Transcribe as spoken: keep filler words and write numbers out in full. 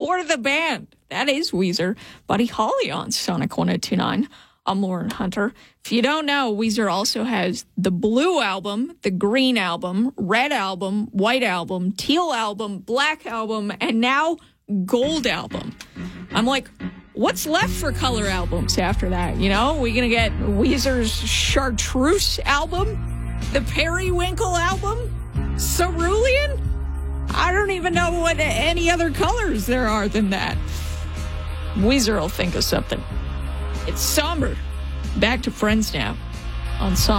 for the band. That is Weezer. Buddy Holly on Sonic one oh two point nine. I'm Lauren Hunter. If you don't know, Weezer also has the Blue Album, the Green Album, Red Album, White Album, Teal Album, Black Album, and now Gold Album. I'm like, what's left for color albums after that? You know, we going to get Weezer's Chartreuse Album, the Periwinkle Album, Cerulean? I don't even know what any other colors there are than that. Weezer will think of something. It's somber. Back to Friends now on Sonic.